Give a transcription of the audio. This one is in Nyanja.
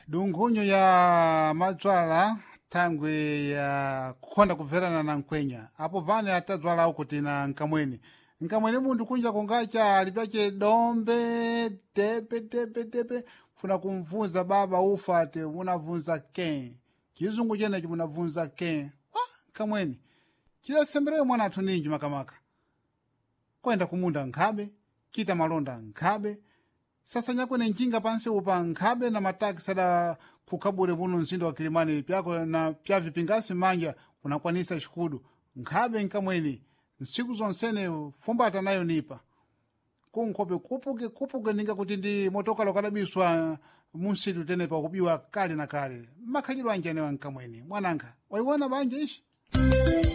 Dunkhunyo ya madzwala thangwe ya kukhonda kubverana na nkhwenya apo vane atadzwala kuti na nkamweni munthu kunja kungacha alipache dombe tepe funa kumvunza baba ufate munavunza ke chizungu chenechi munavunza ke nkamweni chidasembere mwana athu ninji makamaka kwenda kumunda nkhabe kita malonda nkhabe sasa nyakwene njinga pansi upa nkhabe na mataki sada kukhabure muno mzinda wa Kilimani pyako na pya vipingasi manja unakwanisa shikudu nkhabe nkamweni nsiku zonsene fumbata nayo nipa kunkope kupuke ninga kuti ndi motoka lokadabiswa munsitu tenepa kubiwa kale na kale makhalidwe anjene wa nkamweni mwananga waiwona banje ishi